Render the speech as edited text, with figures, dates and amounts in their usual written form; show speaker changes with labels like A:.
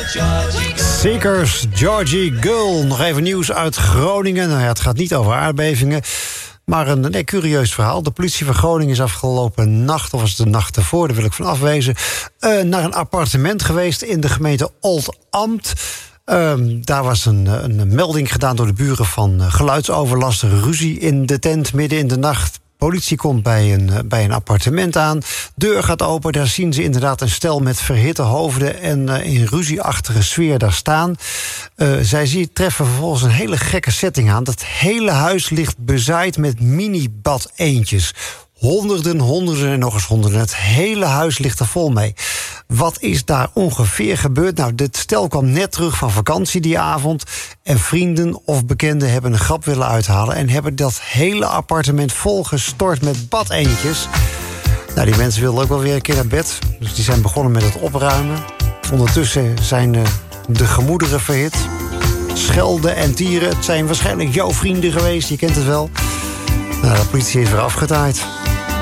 A: Seekers, Georgie Girl. Nog even nieuws uit Groningen. Nou ja, het gaat niet over aardbevingen. Maar een curieus verhaal. De politie van Groningen is afgelopen nacht, of was het de nacht ervoor, daar wil ik van afwezen, naar een appartement geweest in de gemeente Oldambt. Daar was een melding gedaan door de buren van geluidsoverlast, ruzie in de tent midden in de nacht. Politie komt bij een appartement aan. Deur gaat open, daar zien ze inderdaad een stel met verhitte hoofden en in ruzieachtige sfeer daar staan. Zij treffen vervolgens een hele gekke setting aan. Dat hele huis ligt bezaaid met mini-bad-eendjes. Honderden en nog eens honderden. Het hele huis ligt er vol mee. Wat is daar ongeveer gebeurd? Nou, dit stel kwam net terug van vakantie die avond. En vrienden of bekenden hebben een grap willen uithalen en hebben dat hele appartement volgestort met badeendjes. Nou, die mensen wilden ook wel weer een keer naar bed. Dus die zijn begonnen met het opruimen. Ondertussen zijn de gemoederen verhit. Schelden en tieren. Het zijn waarschijnlijk jouw vrienden geweest, je kent het wel. Nou, de politie is weer afgetaaid.